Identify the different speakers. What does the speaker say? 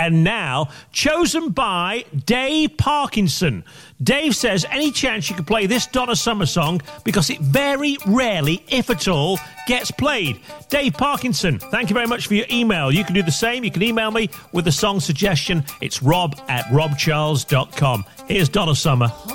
Speaker 1: And now, chosen by Dave Parkinson. Dave says, any chance you could play this Donna Summer song because it very rarely, if at all, gets played. Dave Parkinson, thank you very much for your email. You can do the same. You can email me with a song suggestion. It's rob@robcharles.com. Here's Donna Summer.